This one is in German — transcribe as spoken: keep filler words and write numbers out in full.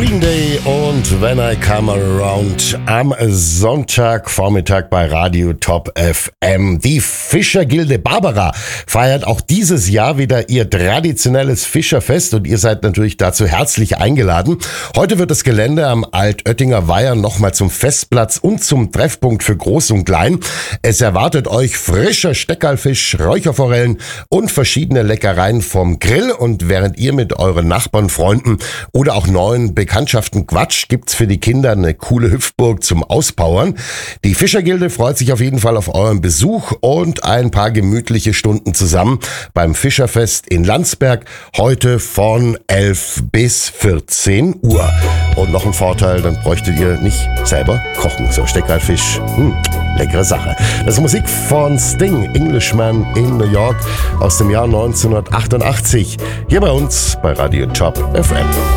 Green Day und When I Come Around am Sonntagvormittag bei Radio Top F M. Die Fischergilde Barbara feiert auch dieses Jahr wieder ihr traditionelles Fischerfest und ihr seid natürlich dazu herzlich eingeladen. Heute wird das Gelände am Altöttinger Weiher nochmal zum Festplatz und zum Treffpunkt für Groß und Klein. Es erwartet euch frischer Steckerlfisch, Räucherforellen und verschiedene Leckereien vom Grill. Und während ihr mit euren Nachbarn, Freunden oder auch neuen Bekanntschaften quatscht, gibt's für die Kinder eine coole Hüpfburg zum Auspowern. Die Fischergilde freut sich auf jeden Fall auf euren Besuch und ein paar gemütliche Stunden zusammen beim Fischerfest in Landsberg. Heute von elf bis vierzehn Uhr. Und noch ein Vorteil, dann bräuchtet ihr nicht selber kochen. So Steckerlfisch, hm, leckere Sache. Das ist Musik von Sting, Englishman in New York aus dem Jahr neunzehnhundertachtundachtzig. Hier bei uns bei Radio Top F M.